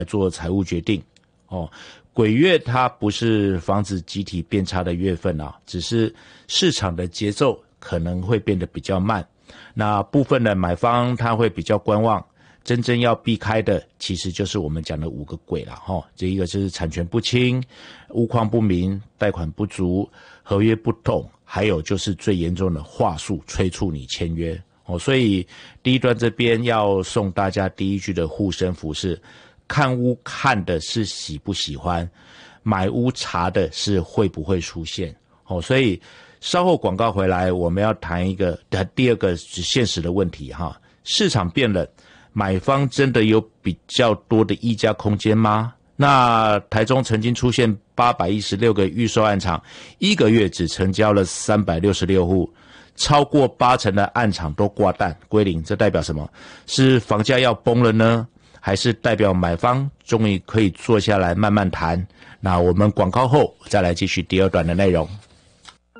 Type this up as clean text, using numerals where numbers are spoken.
做财务决定哦。鬼月它不是房子集体变差的月份啊，只是市场的节奏可能会变得比较慢。那部分的买方他会比较观望，真正要避开的其实就是我们讲的5个鬼啦齁。这一个就是产权不清、屋况不明、贷款不足、合约不懂，还有就是最严重的话术催促你签约哦。所以第一段这边要送大家第一句的护身符是：看屋看的是喜不喜欢，买屋查的是会不会出现哦。所以稍后广告回来，我们要谈一个第二个现实的问题哈。市场变冷，买方真的有比较多的议价空间吗？那台中曾经出现816个预售案场，1个月只成交了366户，超过80%的案场都挂单归零，这代表什么？是房价要崩了呢？还是代表买方终于可以坐下来慢慢谈？那我们广告后再来继续第二段的内容。